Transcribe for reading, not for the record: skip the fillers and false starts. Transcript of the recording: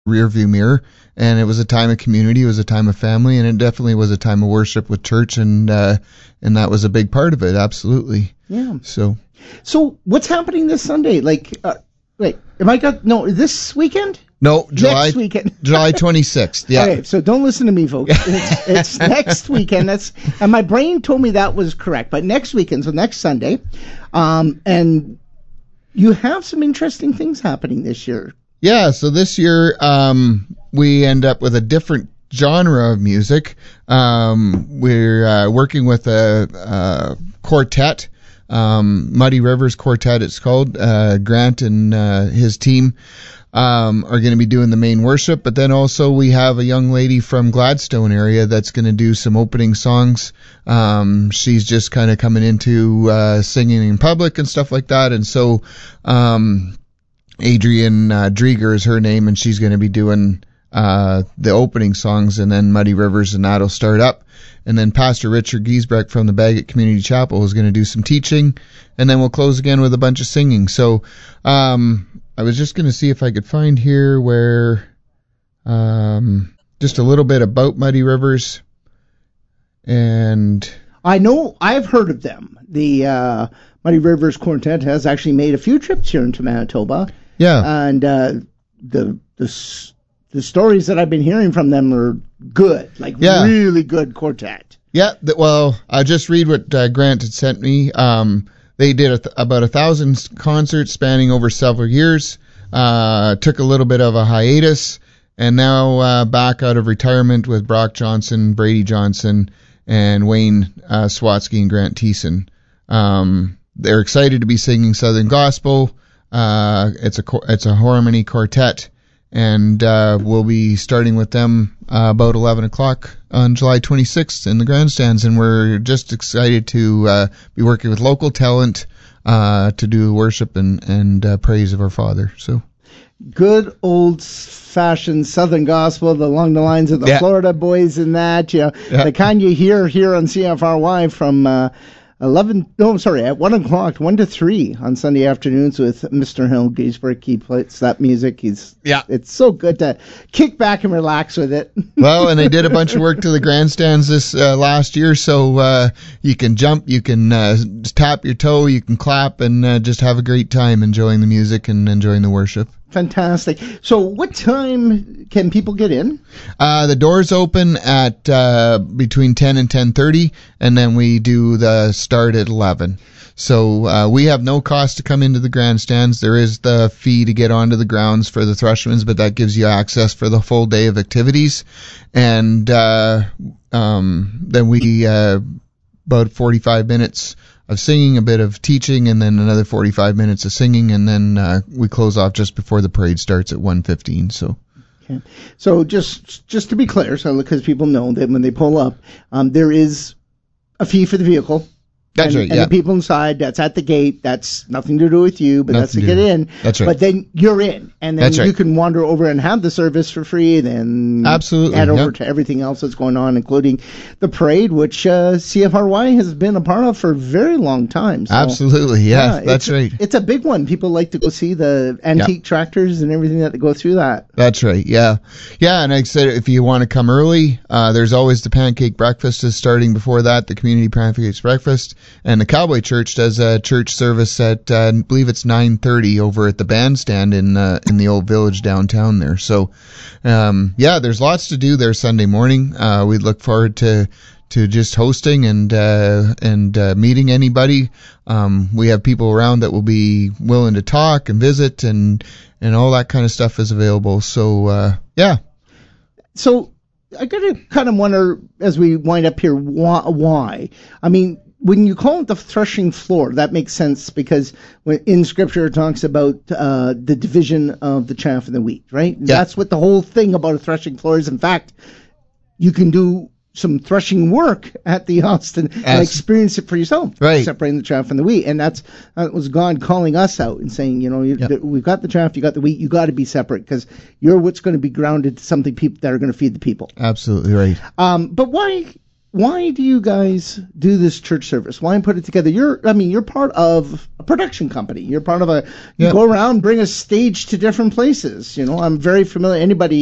rearview mirror, and it was a time of community, it was a time of family, and it definitely was a time of worship with church, and that was a big part of it, absolutely. Yeah. So what's happening this Sunday? This weekend? No, next weekend. July 26th. Yeah. Okay, so don't listen to me, folks. It's next weekend. And my brain told me that was correct. But next weekend, so next Sunday, and you have some interesting things happening this year. Yeah. So this year, we end up with a different genre of music. We're working with a quartet. Muddy Rivers Quartet, it's called. Grant and his team are going to be doing the main worship, but then also we have a young lady from Gladstone area that's going to do some opening songs. She's just kind of coming into singing in public and stuff like that, and so Adrienne Drieger is her name, and she's going to be doing the opening songs, and then Muddy Rivers, and that'll start up. And then Pastor Richard Giesbrecht from the Bagot Community Chapel is going to do some teaching, and then we'll close again with a bunch of singing. So I was just going to see if I could find here where just a little bit about Muddy Rivers. And I know I've heard of them. The Muddy Rivers Quartet has actually made a few trips here into Manitoba. Yeah. And the stories that I've been hearing from them are good, really good quartet. Yeah, well, I'll just read what Grant had sent me. They did about 1,000 concerts spanning over several years, took a little bit of a hiatus, and now back out of retirement with Brock Johnson, Brady Johnson, and Wayne Swatsky and Grant Thiessen. They're excited to be singing Southern Gospel. It's a harmony quartet. And we'll be starting with them about 11 o'clock on July 26th in the grandstands. And we're just excited to be working with local talent to do worship and praise of our Father. So good old-fashioned Southern Gospel along the lines of the Florida boys and that. The kind you hear here on CFRY from at 1 o'clock, 1 to 3 on Sunday afternoons with Mr. Hill Giesbrecht. He plays that music. It's so good to kick back and relax with it. Well, and they did a bunch of work to the grandstands this last year, so you can jump, you can tap your toe, you can clap, and just have a great time enjoying the music and enjoying the worship. Fantastic. So what time can people get in? The doors open at between 10 and 10:30, and then we do the start at 11. So we have no cost to come into the grandstands. There is the fee to get onto the grounds for the Thrushermans, but that gives you access for the full day of activities. And then we about 45 minutes of singing, a bit of teaching, and then another 45 minutes of singing, and then we close off just before the parade starts at 1:15. So, okay. So just to be clear, so because people know that when they pull up, there is a fee for the vehicle. That's right, and the people inside, that's at the gate. That's nothing to do with you, but that's to get in. That's right. But then you're in, and then you can wander over and have the service for free, then absolutely head over to everything else that's going on, including the parade, which CFRY has been a part of for a very long time. So, absolutely, that's right. It's a big one. People like to go see the antique tractors and everything that go through that. That's right, yeah. And like I said, if you want to come early, there's always the pancake breakfast is starting before that, the community pancake breakfast. And the Cowboy Church does a church service at, I believe it's 9:30 over at the bandstand in the old village downtown there. So, there's lots to do there Sunday morning. We look forward to just hosting and meeting anybody. We have people around that will be willing to talk and visit and all that kind of stuff is available. So, So I gotta kind of wonder as we wind up here, why? I mean, when you call it the threshing floor, that makes sense because in Scripture it talks about the division of the chaff and the wheat, right? Yeah. That's what the whole thing about a threshing floor is. In fact, you can do some threshing work at the Austin and experience it for yourself, right? Separating the chaff and the wheat, and that was God calling us out and saying, we've got the chaff, you got the wheat, you got to be separate because you're what's going to be grounded to something that are going to feed the people. Absolutely right. But why? why do you guys do this church service? Why put it together? You're part of a production company. You're part of you go around, bring a stage to different places. I'm very familiar. Anybody